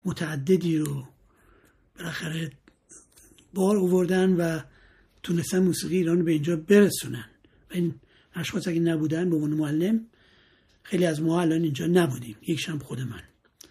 متعددی رو بالاخره بار آوردن و تونستن موسیقی ایران رو به اینجا برسونن. و این اشخاص اگه نبودن به عنوان معلم، خیلی از ما الان اینجا نبودیم، یکیش هم خود من.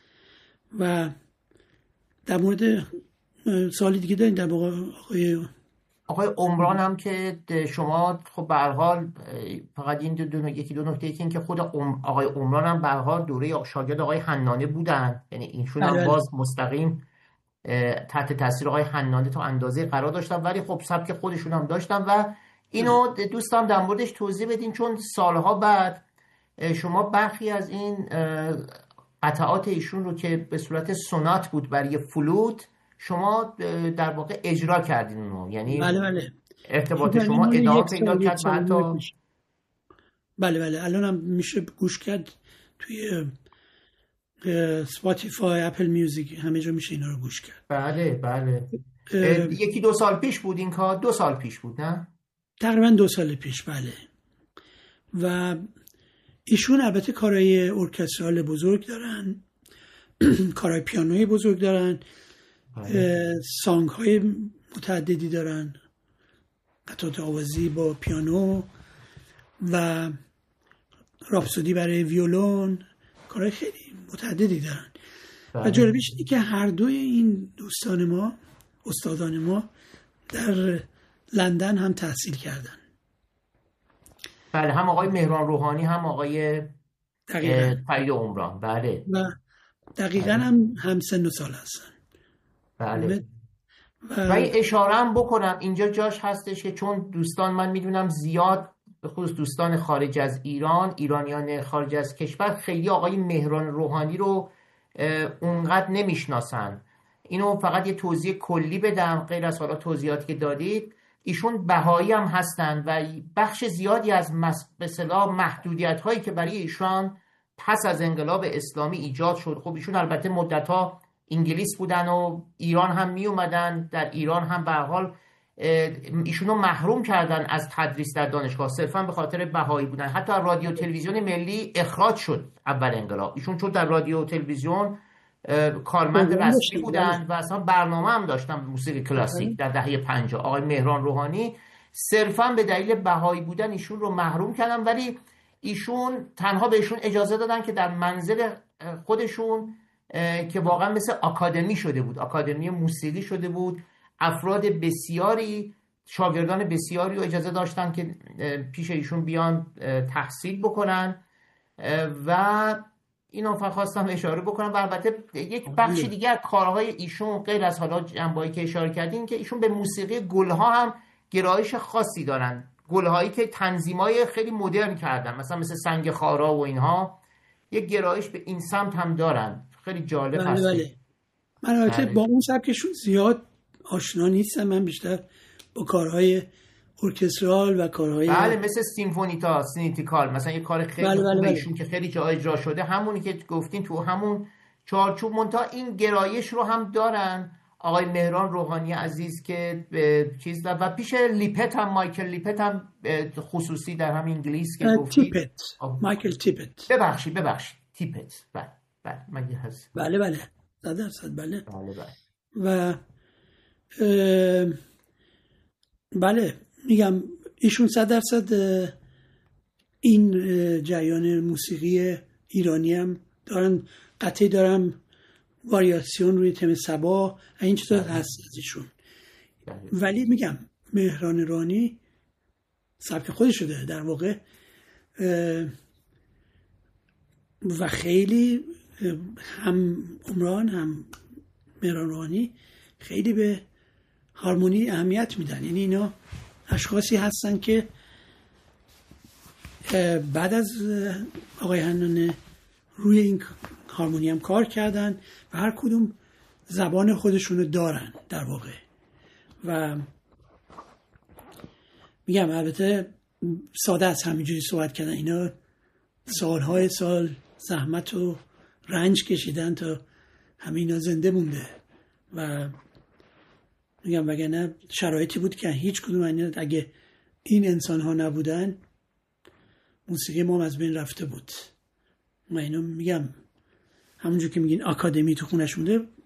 و در مورد سوالی دیگه دارین در واقع آقای عمران هم که شما خب به هر حال فقط این یکی دو نکته این که خود آقای عمران هم به هر حال دوره شاگرد آقای حنانه بودن، یعنی اینشون هم باز مستقیم تحت تاثیر آقای حنانه تا اندازه قرار داشتن، ولی خب سبک خودشون هم داشتن و اینو دوستان در موردش توضیح بدین، چون سالها بعد شما برخی از این قطعات ایشون رو که به صورت سونات بود برای فلوت شما در واقع اجرا کردین اونو، یعنی بله. ارتباط شما ادامه پیدا کرد و حتی بله الان هم میشه گوش کرد توی سپاتیفای، اپل میوزیک، همه جا میشه اینا رو گوش کرد. بله یکی 2 سال پیش بود این کار، 2 سال پیش بود نه؟ تقریبا 2 سال پیش. بله. و ایشون البته کارهای ارکسترال بزرگ دارن، کارهای پیانوی بزرگ دارن، سانگ های متعددی دارن، قطعات آوازی با پیانو و راپسودی برای ویولون، کارهای خیلی متعددی دارن. و جالبیش اینه که هر دوی این دوستان ما، استادان ما، در لندن هم تحصیل کردن. بله، هم آقای مهران روحانی هم آقای فرید عمران. بله. و دقیقاً هم سن و سال هستن. بله. و اشاره هم بکنم اینجا جاش هستش که چون دوستان من میدونم زیاد به خصوص دوستان خارج از ایران، ایرانیان خارج از کشور، خیلی آقای مهران روحانی رو اونقدر نمیشناسن. اینو فقط یه توضیح کلی بدم غیر از حالا توضیحاتی که دادید. ایشون بهایی هم هستند و بخش زیادی از به اصطلاح محدودیت هایی که برای ایشان پس از انقلاب اسلامی ایجاد شد، خب ایشون البته مدت‌ها انگلیس بودن و ایران هم می اومدن، در ایران هم به هر حال ایشونو محروم کردن از تدریس در دانشگاه صرفا به خاطر بهایی بودن. حتی رادیو تلویزیون ملی اخراج شد اول انقلاب، ایشون چون در رادیو تلویزیون کارمند رسمی بودن و اصلا برنامه هم داشتن موسیقی کلاسیک در دهه 50، آقای مهران روحانی صرفا به دلیل بهایی بودن ایشون رو محروم کردن، ولی ایشون تنها بهشون اجازه دادن که در منزل خودشون که واقعا مثل آکادمی شده بود، آکادمی موسیقی شده بود، افراد بسیاری، شاگردان بسیاری رو اجازه داشتن که پیش ایشون بیان تحصیل بکنن. و اینو فقط خواستم اشاره بکنم. و البته یک بخشی دیگه از کارهای ایشون غیر از حالا جنبه‌ای که اشاره کردین که ایشون به موسیقی گلها هم گرایش خاصی دارن، گلهایی که تنظیمای خیلی مدرن کردن، مثلا مثل سنگ خارا و اینها، یک گرایش به این سمت هم دارن. خیلی جالب هست. من البته با اون سبکشون زیاد آشنا نیستم، من بیشتر با کارهای ارکسترال و کارهای مثل سیمفونیتا سینیتیکال مثلا یه کار خیلی خوبه ایشون که خیلی جا اجرا شده، همونی که گفتین تو همون چارچوب. منتها این گرایش رو هم دارن آقای مهران روحانی عزیز که چیز دار. و پیش لیپت هم، مایکل لیپت هم خصوصی در هم انگلیس که گفتید، مایکل تیپت، ببخشید تیپت. بله مگه هست؟ بله 100%. بله. و بله میگم ایشون 100% این جریان موسیقی ایرانی هم دارن، قطعی دارم واریاسیون روی تم صبا این چیزا هست از ایشون. ولی میگم مهران روحانی سبک خودش شده در واقع و خیلی هم عمران هم مهران روحانی خیلی به هارمونی اهمیت میدن. یعنی اینا اشخاصی هستن که بعد از آقای حنانه روی این هارمونی هم کار کردن و هر کدوم زبان خودشونو دارن در واقع. و میگم البته ساده از همینجوری صحبت کردن، اینا سالهای سال زحمت و رنج کشیدن تا همینا زنده مونده. و میگم وگرنه شرایطی بود که هیچ کدوم اینا اگه این انسان ها نبودن موسیقی ما از بین رفته بود. من اینو میگم همونجور که میگین آکادمی تو خونش مونده،